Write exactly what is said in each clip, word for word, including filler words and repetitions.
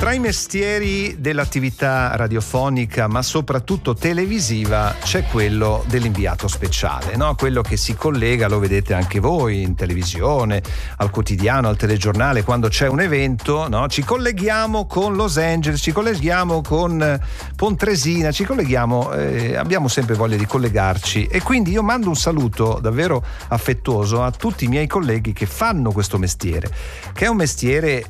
Tra i mestieri dell'attività radiofonica, ma soprattutto televisiva, c'è quello dell'inviato speciale, no? Quello che si collega, lo vedete anche voi in televisione, al quotidiano, al telegiornale, quando c'è un evento, no? Ci colleghiamo con Los Angeles, ci colleghiamo con Pontresina, ci colleghiamo, eh, abbiamo sempre voglia di collegarci, e quindi io mando un saluto davvero affettuoso a tutti i miei colleghi che fanno questo mestiere, che è un mestiere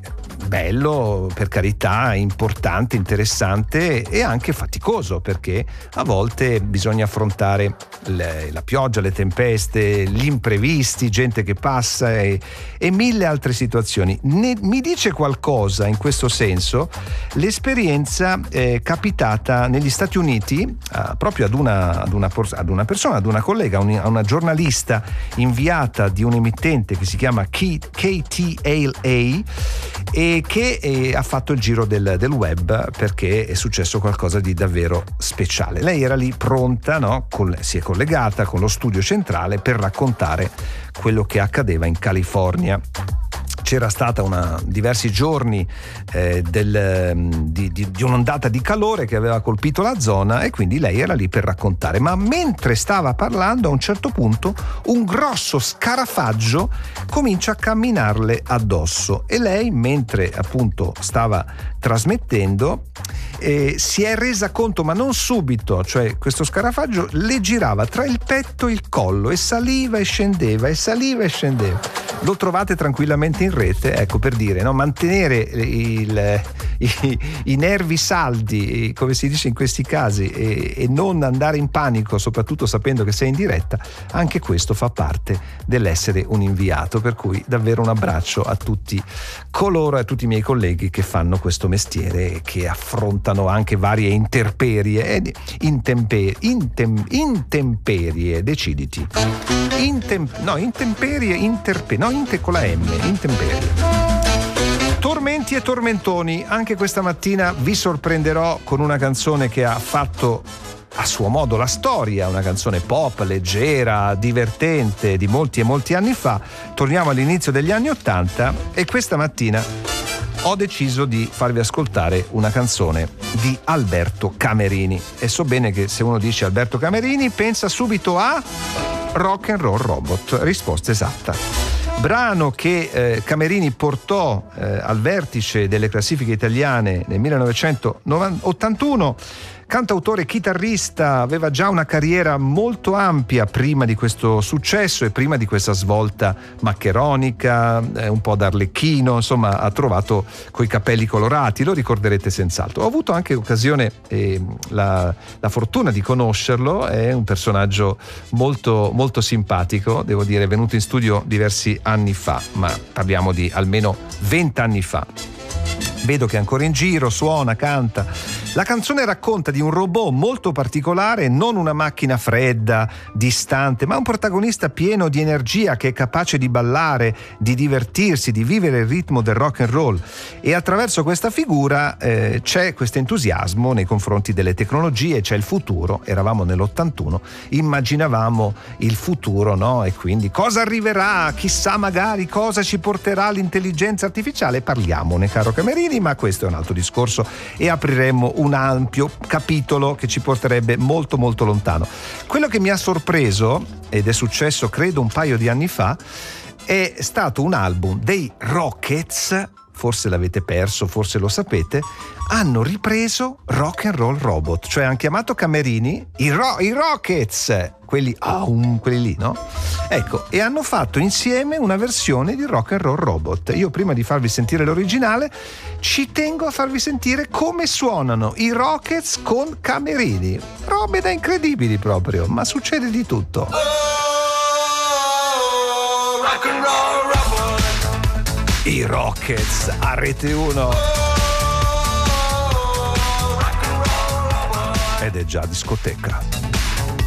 bello, per carità, importante, interessante e anche faticoso, perché a volte bisogna affrontare le, la pioggia, le tempeste, gli imprevisti, gente che passa e, e mille altre situazioni. Ne, mi dice qualcosa in questo senso l'esperienza eh, capitata negli Stati Uniti eh, proprio ad una, ad, una, ad una persona, ad una collega, un, a una giornalista inviata di un emittente che si chiama K T A L A, e che eh, ha fatto il giro del, del web, perché è successo qualcosa di davvero speciale. Lei era lì pronta, no? Con, si è collegata con lo studio centrale per raccontare quello che accadeva in California. C'era stata una, diversi giorni eh, del, di, di, di un'ondata di calore che aveva colpito la zona, e quindi lei era lì per raccontare. Ma mentre stava parlando, a un certo punto un grosso scarafaggio comincia a camminarle addosso, e lei, mentre appunto stava trasmettendo, eh, si è resa conto, ma non subito, cioè questo scarafaggio le girava tra il petto e il collo, e saliva e scendeva, e saliva e scendeva. Lo trovate tranquillamente in rete, ecco, per dire, no? Mantenere il, i, i nervi saldi, come si dice in questi casi, e, e non andare in panico, soprattutto sapendo che sei in diretta, anche questo fa parte dell'essere un inviato. Per cui davvero un abbraccio a tutti coloro e a tutti i miei colleghi che fanno questo mestiere e che affrontano anche varie intemperie, intemperie, intem, intemperie, deciditi. Intem, no, intemperie, interpe, no, inte con la M, intemperie. Tormenti e tormentoni, anche questa mattina vi sorprenderò con una canzone che ha fatto a suo modo la storia, una canzone pop, leggera, divertente, di molti e molti anni fa. Torniamo all'inizio degli anni Ottanta, e questa mattina ho deciso di farvi ascoltare una canzone di Alberto Camerini, e so bene che se uno dice Alberto Camerini pensa subito a Rock and Roll Robot. Risposta esatta. Brano che eh, Camerini portò eh, al vertice delle classifiche italiane nel millenovecentottantuno. Cantautore, chitarrista, aveva già una carriera molto ampia prima di questo successo e prima di questa svolta maccheronica, eh, un po' d'arlecchino, insomma ha trovato coi capelli colorati, lo ricorderete senz'altro. Ho avuto anche occasione e la, la fortuna di conoscerlo, è un personaggio molto, molto simpatico, devo dire, è venuto in studio diversi anni fa, ma parliamo di almeno vent'anni fa. Vedo che è ancora in giro, suona, canta. La canzone racconta di un robot molto particolare, non una macchina fredda, distante, ma un protagonista pieno di energia che è capace di ballare, di divertirsi, di vivere il ritmo del rock and roll. E attraverso questa figura eh, c'è questo entusiasmo nei confronti delle tecnologie, c'è il futuro. Eravamo nell'ottantuno, immaginavamo il futuro, no? E quindi cosa arriverà? Chissà magari cosa ci porterà l'intelligenza artificiale. Parliamone, caro Camerini, ma questo è un altro discorso e apriremo un ampio capitolo che ci porterebbe molto molto lontano. Quello che mi ha sorpreso, ed è successo credo un paio di anni fa, è stato un album dei Rockets. Forse l'avete perso, forse lo sapete, hanno ripreso Rock and Roll Robot, cioè hanno chiamato Camerini i, ro- i Rockets, quelli, oh, um, quelli lì, no? Ecco, e hanno fatto insieme una versione di Rock and Roll Robot. Io prima di farvi sentire l'originale ci tengo a farvi sentire come suonano i Rockets con Camerini. Robe da incredibili proprio, ma succede di tutto. Oh, rock and roll robot. I Rockets a Rete uno. Ed è già discoteca.